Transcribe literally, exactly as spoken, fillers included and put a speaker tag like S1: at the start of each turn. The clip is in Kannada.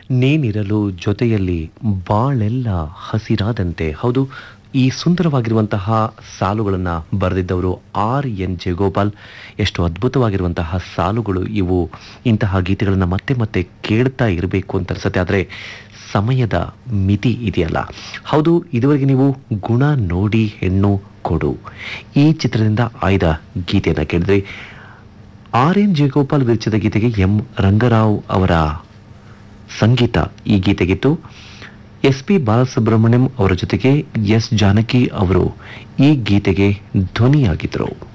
S1: ನೇನಿರಲು ಜೊತೆಯಲ್ಲಿ ಬಾಳೆಲ್ಲ ಹಸಿರಾದಂತೆ. ಹೌದು, ಈ ಸುಂದರವಾಗಿರುವಂತಹ ಸಾಲುಗಳನ್ನು ಬರೆದಿದ್ದವರು ಆರ್ ಎನ್ ಜಯಗೋಪಾಲ್. ಎಷ್ಟು ಅದ್ಭುತವಾಗಿರುವಂತಹ ಸಾಲುಗಳು ಇವು. ಇಂತಹ ಗೀತೆಗಳನ್ನು ಮತ್ತೆ ಮತ್ತೆ ಕೇಳ್ತಾ ಇರಬೇಕು ಅಂತ ಅನ್ಸುತ್ತೆ. ಆದರೆ ಸಮಯದ ಮಿತಿ ಇದೆಯಲ್ಲ. ಹೌದು, ಇದುವರೆಗೆ ನೀವು ಗುಣ ನೋಡಿ ಹೆಣ್ಣು ಕೊಡು ಈ ಚಿತ್ರದಿಂದ ಆಯ್ದ ಗೀತೆಯನ್ನು ಕೇಳಿದ್ರಿ. ಆರ್ ಎನ್ ಜಯಗೋಪಾಲ್ ವಿರಚಿತ ಗೀತೆಗೆ ಎಂ ರಂಗರಾವ್ ಅವರ ಸಂಗೀತ ಈ ಗೀತೆಗಿತ್ತು. ಎಸ್ ಪಿ ಬಾಲಸುಬ್ರಹ್ಮಣ್ಯಂ ಅವರ ಜೊತೆಗೆ ಎಸ್ ಜಾನಕಿ ಅವರು ಈ ಗೀತೆಗೆ ಧ್ವನಿಯಾಗಿದ್ದರು.